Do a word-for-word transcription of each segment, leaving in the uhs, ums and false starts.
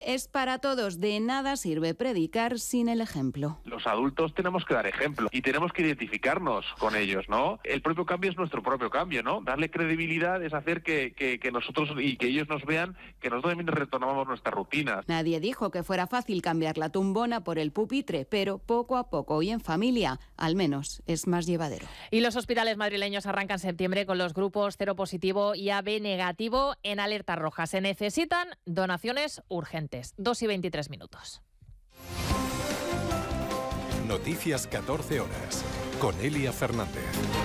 Es para todos, de nada sirve predicar sin el ejemplo. Los adultos tenemos que dar ejemplo y tenemos que identificarnos con ellos, ¿no? El propio cambio es nuestro propio cambio, ¿no? Darle credibilidad es hacer que, que, que nosotros y que ellos nos vean que nosotros también retomamos nuestras rutinas. Nadie dijo que fuera fácil cambiar la tumbona por el pupitre, pero poco a poco y en familia, al menos, es más llevadero. Y los hospitales madrileños arrancan septiembre con los grupos cero positivo y A B negativo en alerta roja. Se necesitan donaciones urgentes. dos y veintitrés minutos. Noticias catorce horas, con Elia Fernández.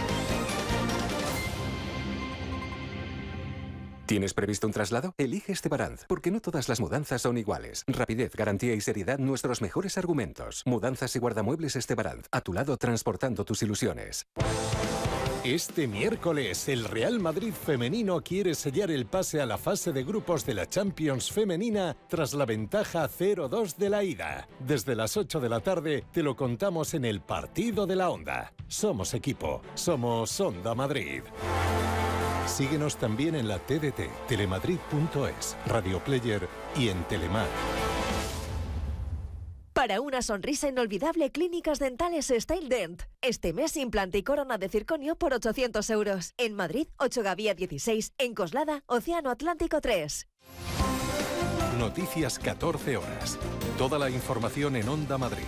¿Tienes previsto un traslado? Elige Estebaranz, porque no todas las mudanzas son iguales. Rapidez, garantía y seriedad, nuestros mejores argumentos. Mudanzas y guardamuebles Estebaranz, a tu lado transportando tus ilusiones. Este miércoles, el Real Madrid femenino quiere sellar el pase a la fase de grupos de la Champions femenina tras la ventaja cero dos de la ida. Desde las ocho de la tarde te lo contamos en el Partido de la Onda. Somos equipo, somos Onda Madrid. Síguenos también en la T D T, telemadrid punto es, Radio Player y en Telemar. Para una sonrisa inolvidable, Clínicas Dentales Style Dent. Este mes, implante y corona de circonio por ochocientos euros. En Madrid, ocho Gavía dieciséis. En Coslada, Océano Atlántico tres. Noticias catorce horas. Toda la información en Onda Madrid.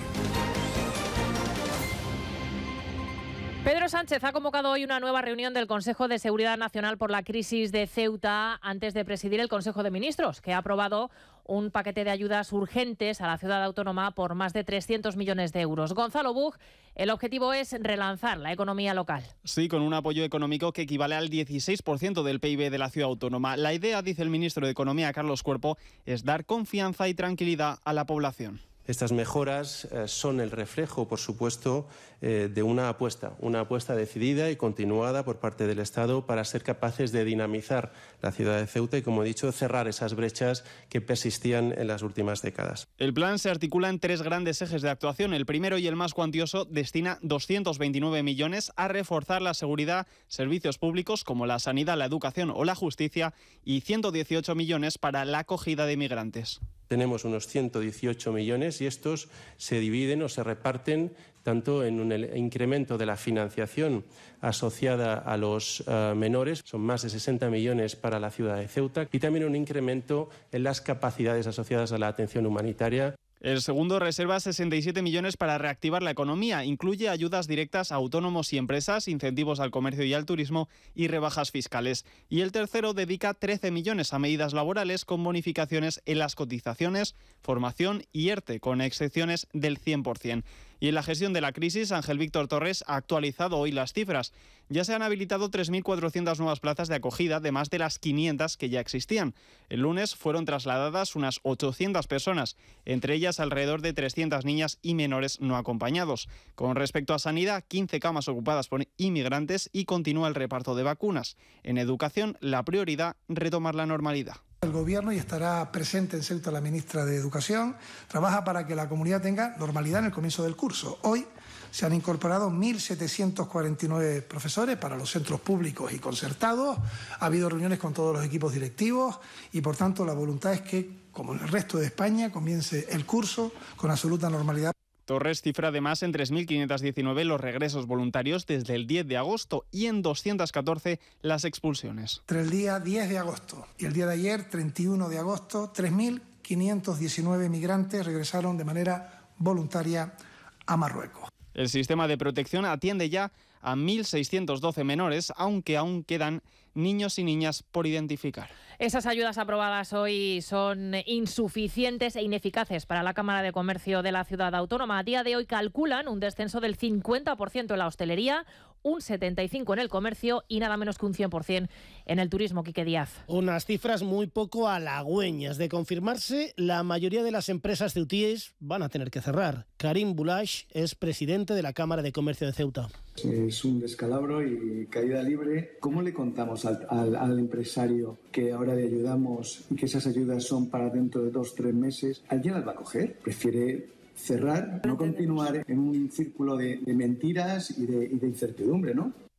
Pedro Sánchez ha convocado hoy una nueva reunión del Consejo de Seguridad Nacional por la crisis de Ceuta antes de presidir el Consejo de Ministros, que ha aprobado un paquete de ayudas urgentes a la ciudad autónoma por más de trescientos millones de euros. Gonzalo Bug, el objetivo es relanzar la economía local. Sí, con un apoyo económico que equivale al dieciséis por ciento del P I B de la ciudad autónoma. La idea, dice el ministro de Economía, Carlos Cuerpo, es dar confianza y tranquilidad a la población. Estas mejoras eh, son el reflejo, por supuesto, eh, de una apuesta, una apuesta decidida y continuada por parte del Estado para ser capaces de dinamizar la ciudad de Ceuta y, como he dicho, cerrar esas brechas que persistían en las últimas décadas. El plan se articula en tres grandes ejes de actuación. El primero y el más cuantioso destina doscientos veintinueve millones a reforzar la seguridad, servicios públicos como la sanidad, la educación o la justicia y ciento dieciocho millones para la acogida de migrantes. Tenemos unos ciento dieciocho millones y estos se dividen o se reparten tanto en un incremento de la financiación asociada a los uh, menores, son más de sesenta millones para la ciudad de Ceuta, y también un incremento en las capacidades asociadas a la atención humanitaria. El segundo reserva sesenta y siete millones para reactivar la economía. Incluye ayudas directas a autónomos y empresas, incentivos al comercio y al turismo y rebajas fiscales. Y el tercero dedica trece millones a medidas laborales con bonificaciones en las cotizaciones, formación y ERTE, con excepciones del cien por ciento. Y en la gestión de la crisis, Ángel Víctor Torres ha actualizado hoy las cifras. Ya se han habilitado tres mil cuatrocientas nuevas plazas de acogida, además de las quinientas que ya existían. El lunes fueron trasladadas unas ochocientas personas, entre ellas alrededor de trescientas niñas y menores no acompañados. Con respecto a sanidad, quince camas ocupadas por inmigrantes y continúa el reparto de vacunas. En educación, la prioridad, retomar la normalidad. El Gobierno, y estará presente en Ceuta la ministra de Educación, trabaja para que la comunidad tenga normalidad en el comienzo del curso. Hoy se han incorporado mil setecientos cuarenta y nueve profesores para los centros públicos y concertados. Ha habido reuniones con todos los equipos directivos y, por tanto, la voluntad es que, como en el resto de España, comience el curso con absoluta normalidad. Torres cifra además en tres mil quinientos diecinueve los regresos voluntarios desde el diez de agosto y en doscientos catorce las expulsiones. Entre el día diez de agosto y el día de ayer, treinta y uno de agosto, tres mil quinientos diecinueve migrantes regresaron de manera voluntaria a Marruecos. El sistema de protección atiende ya a mil seiscientos doce menores, aunque aún quedan niños y niñas por identificar. Esas ayudas aprobadas hoy son insuficientes e ineficaces para la Cámara de Comercio de la Ciudad Autónoma. A día de hoy calculan un descenso del cincuenta por ciento en la hostelería, un setenta y cinco por ciento en el comercio y nada menos que un cien por ciento en el turismo. Quique Díaz. Unas cifras muy poco halagüeñas. De confirmarse, la mayoría de las empresas ceutíes van a tener que cerrar. Karim Boulash es presidente de la Cámara de Comercio de Ceuta. Es un descalabro y caída libre. ¿Cómo le contamos al, al, al empresario que ahora le ayudamos y que esas ayudas son para dentro de dos, tres meses? ¿Alguien las va a coger? Prefiere cerrar, no continuar en un círculo de, de mentiras y de, y de incertidumbre, ¿no?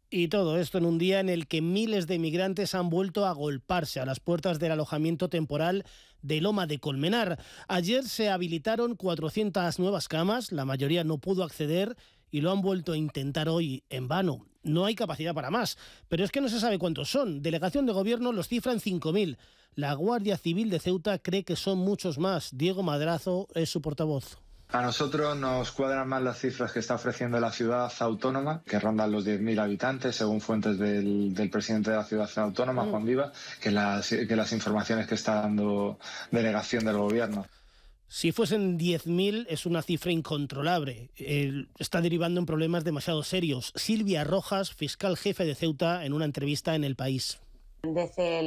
Y todo esto en un día en el que miles de migrantes han vuelto a agolparse a las puertas del alojamiento temporal de Loma de Colmenar. Ayer se habilitaron cuatrocientas nuevas camas, la mayoría no pudo acceder y lo han vuelto a intentar hoy en vano. No hay capacidad para más, pero es que no se sabe cuántos son. Delegación de Gobierno los cifra en cinco mil. La Guardia Civil de Ceuta cree que son muchos más. Diego Madrazo es su portavoz. A nosotros nos cuadran más las cifras que está ofreciendo la ciudad autónoma, que rondan los diez mil habitantes, según fuentes del, del presidente de la ciudad autónoma, Juan Viva, que las, que las informaciones que está dando delegación del gobierno. Si fuesen diez mil es una cifra incontrolable. Eh, está derivando en problemas demasiado serios. Silvia Rojas, fiscal jefe de Ceuta, en una entrevista en El País. Desde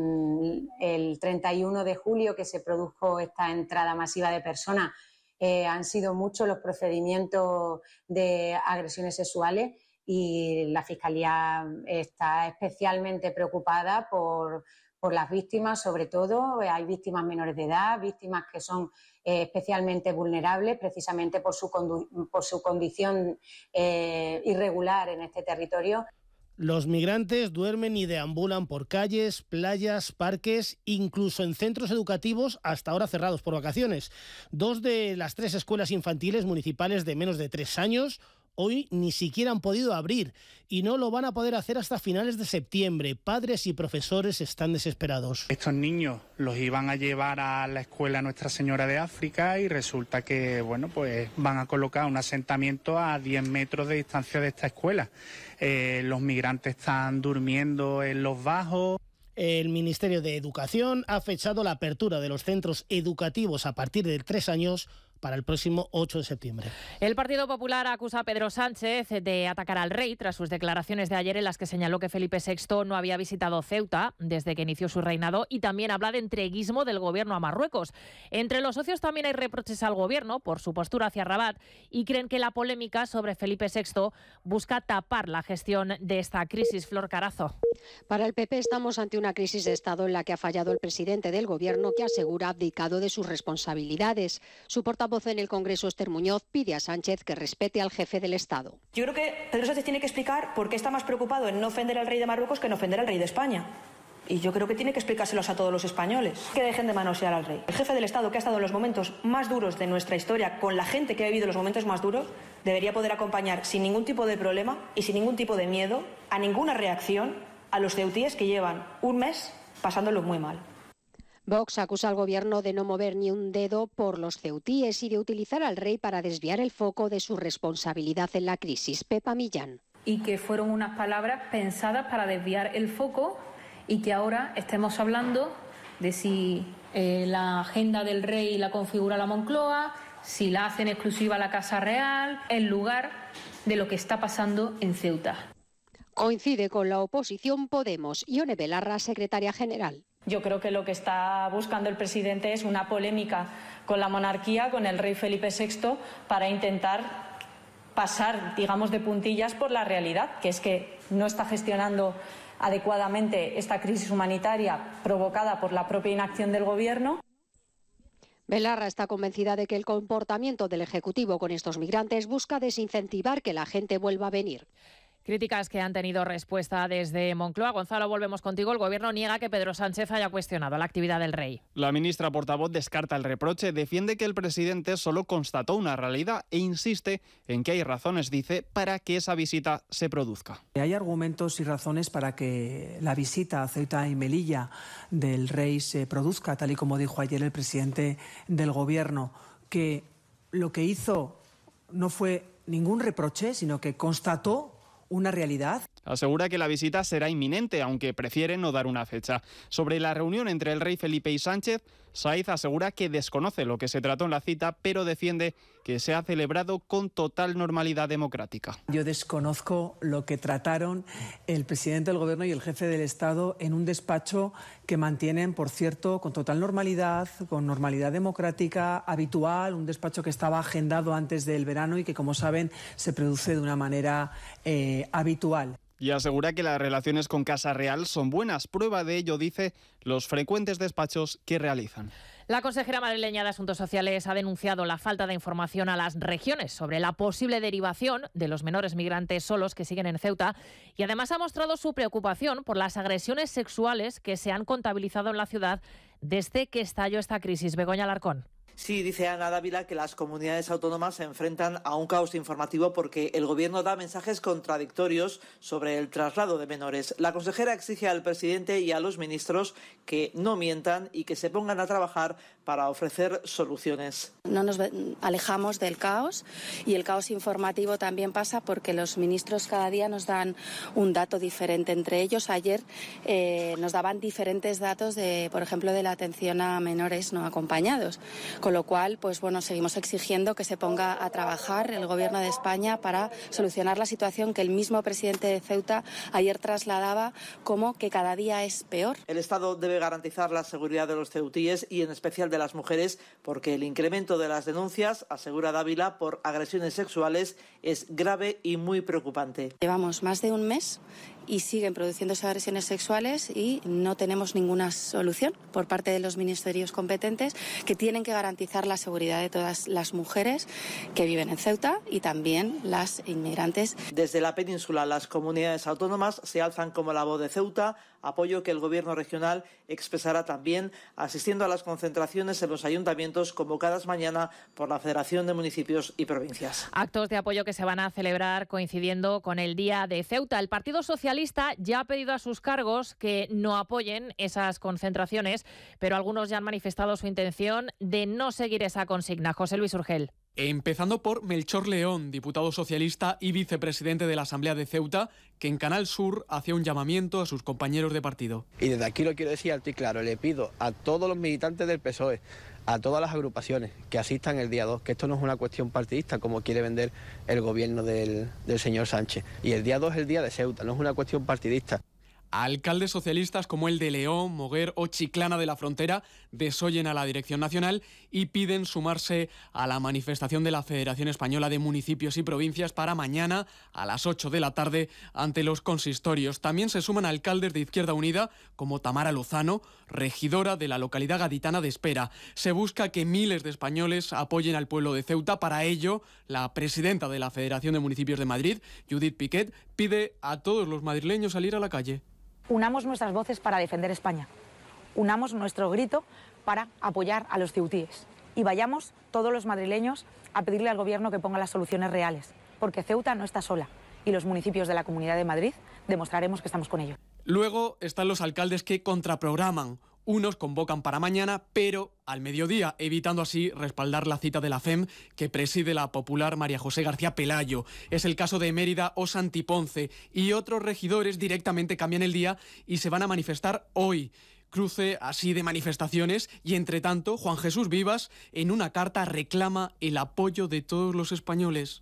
el, el treinta y uno de julio que se produjo esta entrada masiva de personas, Eh, han sido muchos los procedimientos de agresiones sexuales y la Fiscalía está especialmente preocupada por, por las víctimas, sobre todo. Hay víctimas menores de edad, víctimas que son eh, especialmente vulnerables precisamente por su, condu- por su condición eh, irregular en este territorio. Los migrantes duermen y deambulan por calles, playas, parques, incluso en centros educativos hasta ahora cerrados por vacaciones. Dos de las tres escuelas infantiles municipales de menos de tres años hoy ni siquiera han podido abrir y no lo van a poder hacer hasta finales de septiembre. Padres y profesores están desesperados. Estos niños los iban a llevar a la escuela Nuestra Señora de África y resulta que, bueno, pues van a colocar un asentamiento a diez metros de distancia de esta escuela. Eh, los migrantes están durmiendo en los bajos. El Ministerio de Educación ha fechado la apertura de los centros educativos a partir de tres años para el próximo ocho de septiembre. El Partido Popular acusa a Pedro Sánchez de atacar al rey tras sus declaraciones de ayer en las que señaló que Felipe sexto no había visitado Ceuta desde que inició su reinado y también habla de entreguismo del gobierno a Marruecos. Entre los socios también hay reproches al gobierno por su postura hacia Rabat y creen que la polémica sobre Felipe sexto busca tapar la gestión de esta crisis. Flor Carazo. Para el P P estamos ante una crisis de Estado en la que ha fallado el presidente del Gobierno, que asegura ha abdicado de sus responsabilidades. Su portavoz en el Congreso, Esther Muñoz, pide a Sánchez que respete al jefe del Estado. Yo creo que Pedro Sánchez tiene que explicar por qué está más preocupado en no ofender al rey de Marruecos que en ofender al rey de España. Y yo creo que tiene que explicárselos a todos los españoles. Que dejen de manosear al rey. El jefe del Estado, que ha estado en los momentos más duros de nuestra historia, con la gente que ha vivido los momentos más duros, debería poder acompañar sin ningún tipo de problema y sin ningún tipo de miedo a ninguna reacción a los ceutíes que llevan un mes pasándolo muy mal. Vox acusa al Gobierno de no mover ni un dedo por los ceutíes y de utilizar al rey para desviar el foco de su responsabilidad en la crisis. Pepa Millán. Y que fueron unas palabras pensadas para desviar el foco y que ahora estemos hablando de si eh, la agenda del rey la configura la Moncloa, si la hacen exclusiva la Casa Real, en lugar de lo que está pasando en Ceuta. Coincide con la oposición Podemos. Ione Belarra, secretaria general. Yo creo que lo que está buscando el presidente es una polémica con la monarquía, con el rey Felipe sexto, para intentar pasar, digamos, de puntillas por la realidad, que es que no está gestionando adecuadamente esta crisis humanitaria provocada por la propia inacción del Gobierno. Belarra está convencida de que el comportamiento del Ejecutivo con estos migrantes busca desincentivar que la gente vuelva a venir. Críticas que han tenido respuesta desde Moncloa. Gonzalo, volvemos contigo. El Gobierno niega que Pedro Sánchez haya cuestionado la actividad del rey. La ministra portavoz descarta el reproche, defiende que el presidente solo constató una realidad e insiste en que hay razones, dice, para que esa visita se produzca. Hay argumentos y razones para que la visita a Ceuta y Melilla del rey se produzca, tal y como dijo ayer el presidente del Gobierno, que lo que hizo no fue ningún reproche, sino que constató una realidad. Asegura que la visita será inminente, aunque prefiere no dar una fecha. Sobre la reunión entre el rey Felipe y Sánchez, Saiz asegura que desconoce lo que se trató en la cita, pero defiende que se ha celebrado con total normalidad democrática. Yo desconozco lo que trataron el presidente del Gobierno y el jefe del Estado en un despacho que mantienen, por cierto, con total normalidad, con normalidad democrática habitual, un despacho que estaba agendado antes del verano y que, como saben, se produce de una manera eh, habitual. Y asegura que las relaciones con Casa Real son buenas. Prueba de ello, dice, los frecuentes despachos que realizan. La consejera madrileña de Asuntos Sociales ha denunciado la falta de información a las regiones sobre la posible derivación de los menores migrantes solos que siguen en Ceuta y además ha mostrado su preocupación por las agresiones sexuales que se han contabilizado en la ciudad desde que estalló esta crisis. Begoña Alarcón. Sí, dice Ana Dávila que las comunidades autónomas se enfrentan a un caos informativo porque el Gobierno da mensajes contradictorios sobre el traslado de menores. La consejera exige al presidente y a los ministros que no mientan y que se pongan a trabajar para ofrecer soluciones. No nos alejamos del caos y el caos informativo también pasa porque los ministros cada día nos dan un dato diferente. Entre ellos, ayer eh, nos daban diferentes datos, de, por ejemplo, de la atención a menores no acompañados. Con lo cual, pues bueno, seguimos exigiendo que se ponga a trabajar el Gobierno de España para solucionar la situación que el mismo presidente de Ceuta ayer trasladaba como que cada día es peor. El Estado debe garantizar la seguridad de los ceutíes y en especial de las mujeres porque el incremento de las denuncias, asegura Dávila, por agresiones sexuales es grave y muy preocupante. Llevamos más de un mes y siguen produciéndose agresiones sexuales y no tenemos ninguna solución por parte de los ministerios competentes que tienen que garantizar la seguridad de todas las mujeres que viven en Ceuta y también las inmigrantes. Desde la península, las comunidades autónomas se alzan como la voz de Ceuta, apoyo que el Gobierno regional expresará también asistiendo a las concentraciones en los ayuntamientos convocadas mañana por la Federación de Municipios y Provincias. Actos de apoyo que se van a celebrar coincidiendo con el Día de Ceuta. El Partido Socialista ya ha pedido a sus cargos que no apoyen esas concentraciones, pero algunos ya han manifestado su intención de no seguir esa consigna. José Luis Urgel. Empezando por Melchor León, diputado socialista y vicepresidente de la Asamblea de Ceuta, que en Canal Sur hacía un llamamiento a sus compañeros de partido. Y desde aquí lo quiero decir alto y claro, le pido a todos los militantes del P S O E, a todas las agrupaciones que asistan el día dos, que esto no es una cuestión partidista como quiere vender el gobierno del, del señor Sánchez. Y el día dos es el día de Ceuta, no es una cuestión partidista. Alcaldes socialistas como el de León, Moguer o Chiclana de la Frontera desoyen a la Dirección Nacional y piden sumarse a la manifestación de la Federación Española de Municipios y Provincias para mañana a las ocho de la tarde ante los consistorios. También se suman alcaldes de Izquierda Unida como Tamara Lozano, regidora de la localidad gaditana de Espera. Se busca que miles de españoles apoyen al pueblo de Ceuta. Para ello, la presidenta de la Federación de Municipios de Madrid, Judith Piquet, pide a todos los madrileños salir a la calle. Unamos nuestras voces para defender España. Unamos nuestro grito para apoyar a los ceutíes. Y vayamos todos los madrileños a pedirle al Gobierno que ponga las soluciones reales. Porque Ceuta no está sola. Y los municipios de la Comunidad de Madrid demostraremos que estamos con ellos. Luego están los alcaldes que contraprograman. Unos convocan para mañana, pero al mediodía, evitando así respaldar la cita de la F E M que preside la popular María José García Pelayo. Es el caso de Mérida o Santiponce. Y otros regidores directamente cambian el día y se van a manifestar hoy. Cruce así de manifestaciones y, entre tanto, Juan Jesús Vivas en una carta reclama el apoyo de todos los españoles.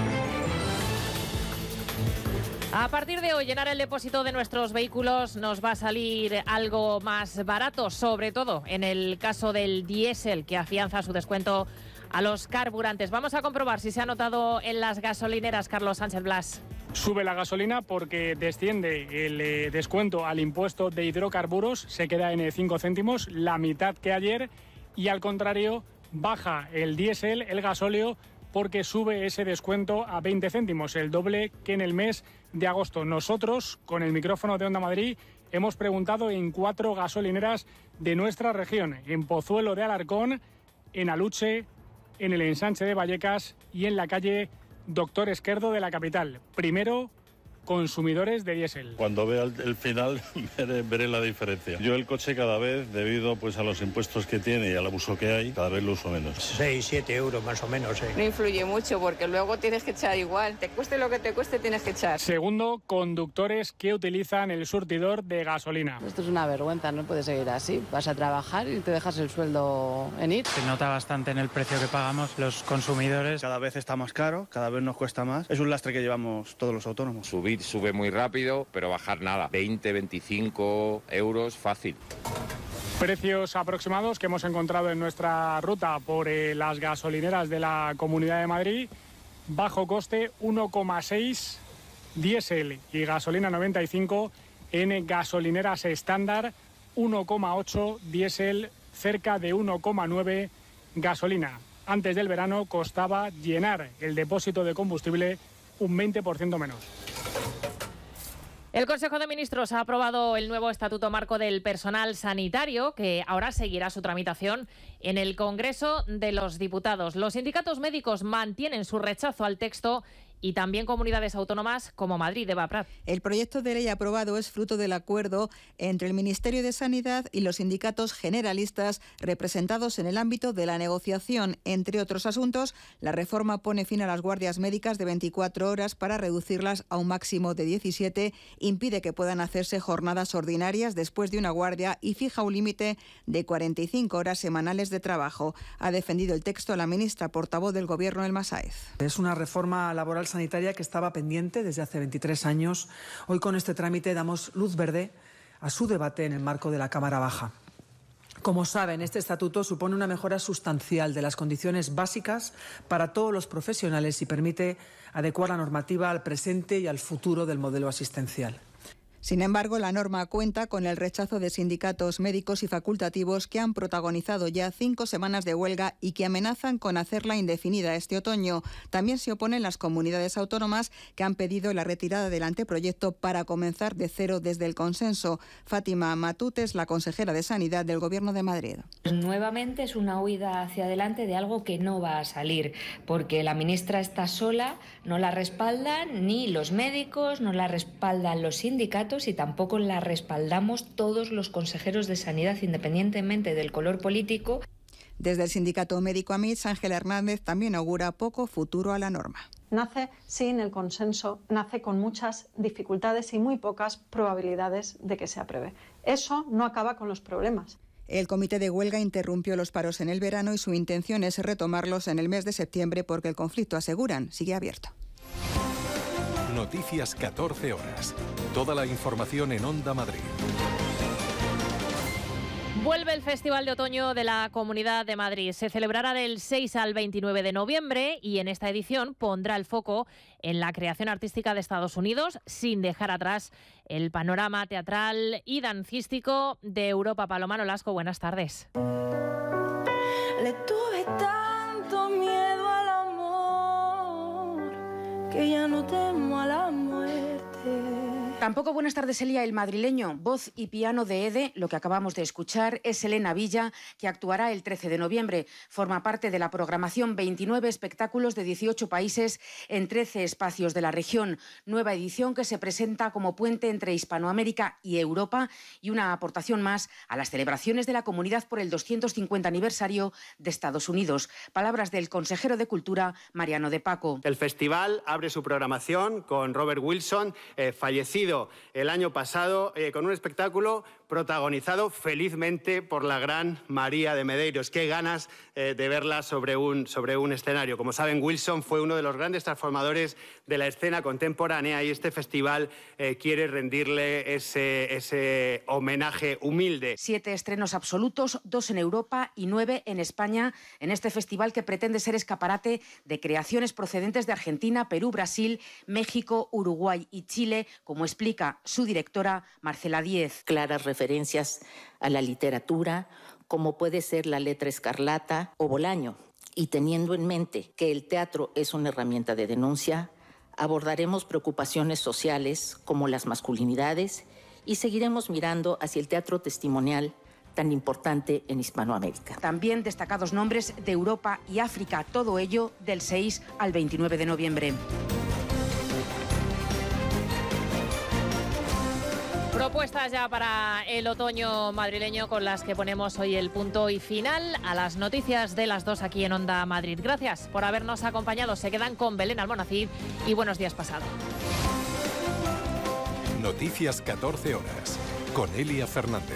A partir de hoy, llenar el depósito de nuestros vehículos nos va a salir algo más barato, sobre todo en el caso del diésel, que afianza su descuento a los carburantes. Vamos a comprobar si se ha notado en las gasolineras. Carlos Sánchez Blas. Sube la gasolina porque desciende el eh, descuento al impuesto de hidrocarburos, se queda en cinco céntimos, la mitad que ayer, y al contrario, baja el diésel, el gasóleo, porque sube ese descuento a veinte céntimos, el doble que en el mes de agosto. Nosotros, con el micrófono de Onda Madrid, hemos preguntado en cuatro gasolineras de nuestra región, en Pozuelo de Alarcón, en Aluche, en el Ensanche de Vallecas y en la calle Doctor Esquerdo de la capital. Primero, consumidores de diésel. Cuando vea el, el final veré, veré la diferencia. Yo el coche cada vez, debido pues a los impuestos que tiene y al abuso que hay, cada vez lo uso menos. seis, siete euros más o menos. ¿eh? No influye mucho porque luego tienes que echar igual. Te cueste lo que te cueste, tienes que echar. Segundo, conductores que utilizan el surtidor de gasolina. Esto es una vergüenza, no puede seguir así. Vas a trabajar y te dejas el sueldo en ir. Se nota bastante en el precio que pagamos los consumidores. Cada vez está más caro, cada vez nos cuesta más. Es un lastre que llevamos todos los autónomos. Subir sube muy rápido, pero bajar nada. veinte, veinticinco euros fácil. Precios aproximados que hemos encontrado en nuestra ruta por eh, las gasolineras de la Comunidad de Madrid. Bajo coste uno coma seis diésel y gasolina noventa y cinco en gasolineras estándar, uno coma ocho diésel cerca de uno coma nueve gasolina. Antes del verano costaba llenar el depósito de combustible un veinte por ciento menos. El Consejo de Ministros ha aprobado el nuevo Estatuto Marco del Personal Sanitario, que ahora seguirá su tramitación en el Congreso de los Diputados. Los sindicatos médicos mantienen su rechazo al texto y también comunidades autónomas como Madrid. Eva Prat. El proyecto de ley aprobado es fruto del acuerdo entre el Ministerio de Sanidad y los sindicatos generalistas representados en el ámbito de la negociación. Entre otros asuntos, la reforma pone fin a las guardias médicas de veinticuatro horas para reducirlas a un máximo de diecisiete, impide que puedan hacerse jornadas ordinarias después de una guardia y fija un límite de cuarenta y cinco horas semanales de trabajo. Ha defendido el texto la ministra portavoz del Gobierno, Elma Sáez. Es una reforma laboral sanitaria que estaba pendiente desde hace veintitrés años. Hoy con este trámite damos luz verde a su debate en el marco de la Cámara Baja. Como saben, este estatuto supone una mejora sustancial de las condiciones básicas para todos los profesionales y permite adecuar la normativa al presente y al futuro del modelo asistencial. Sin embargo, la norma cuenta con el rechazo de sindicatos médicos y facultativos que han protagonizado ya cinco semanas de huelga y que amenazan con hacerla indefinida este otoño. También se oponen las comunidades autónomas que han pedido la retirada del anteproyecto para comenzar de cero desde el consenso. Fátima Matute es la consejera de Sanidad del Gobierno de Madrid. Nuevamente es una huida hacia adelante de algo que no va a salir, porque la ministra está sola, no la respaldan ni los médicos, no la respaldan los sindicatos, y tampoco la respaldamos todos los consejeros de Sanidad, independientemente del color político. Desde el sindicato médico AMITS, Ángela Hernández también augura poco futuro a la norma. Nace sin el consenso, nace con muchas dificultades y muy pocas probabilidades de que se apruebe. Eso no acaba con los problemas. El comité de huelga interrumpió los paros en el verano y su intención es retomarlos en el mes de septiembre porque el conflicto, aseguran, sigue abierto. Noticias catorce horas. Toda la información en Onda Madrid. Vuelve el Festival de Otoño de la Comunidad de Madrid. Se celebrará del seis al veintinueve de noviembre y en esta edición pondrá el foco en la creación artística de Estados Unidos, sin dejar atrás el panorama teatral y dancístico de Europa. Paloma Nolasco, buenas tardes. Le tuve tanto miedo al amor que ya no temo a la muerte. Tampoco buenas tardes, Elia. El madrileño, voz y piano de Ede, lo que acabamos de escuchar, es Elena Villa, que actuará el trece de noviembre. Forma parte de la programación veintinueve espectáculos de dieciocho países en trece espacios de la región. Nueva edición que se presenta como puente entre Hispanoamérica y Europa y una aportación más a las celebraciones de la Comunidad por el doscientos cincuenta aniversario de Estados Unidos. Palabras del consejero de Cultura, Mariano de Paco. El festival abre su programación con Robert Wilson, eh, fallecido el año pasado, eh, con un espectáculo protagonizado felizmente por la gran María de Medeiros. Qué ganas eh, de verla sobre un, sobre un escenario. Como saben, Wilson fue uno de los grandes transformadores de la escena contemporánea y este festival eh, quiere rendirle ese, ese homenaje humilde. Siete estrenos absolutos, dos en Europa y nueve en España, en este festival que pretende ser escaparate de creaciones procedentes de Argentina, Perú, Brasil, México, Uruguay y Chile, como explica su directora, Marcela Díez. Claras referencias a la literatura, como puede ser La letra escarlata o Bolaño. Y teniendo en mente que el teatro es una herramienta de denuncia, abordaremos preocupaciones sociales como las masculinidades y seguiremos mirando hacia el teatro testimonial tan importante en Hispanoamérica. También destacados nombres de Europa y África, todo ello del seis al veintinueve de noviembre. Propuestas ya para el otoño madrileño con las que ponemos hoy el punto y final a las noticias de las dos aquí en Onda Madrid. Gracias por habernos acompañado. Se quedan con Belén Almonacid y Buenos Días Pasado. Noticias catorce horas con Elia Fernández.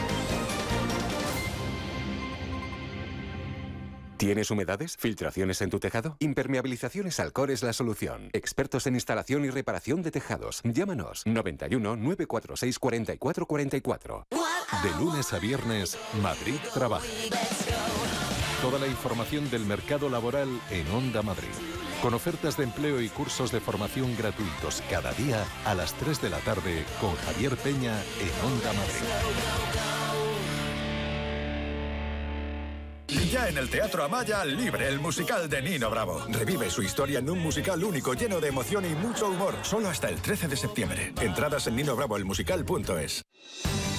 ¿Tienes humedades? ¿Filtraciones en tu tejado? Impermeabilizaciones Alcor es la solución. Expertos en instalación y reparación de tejados. Llámanos noventa y uno, nueve cuatro seis, cuarenta y cuatro cuarenta y cuatro. De lunes a viernes, Madrid trabaja. Toda la información del mercado laboral en Onda Madrid. Con ofertas de empleo y cursos de formación gratuitos cada día a las tres de la tarde con Javier Peña en Onda Madrid. ya en el Teatro Amaya Libre, el musical de Nino Bravo. Revive su historia en un musical único, lleno de emoción y mucho humor. Solo hasta el trece de septiembre. Entradas en nino bravo el musical punto es.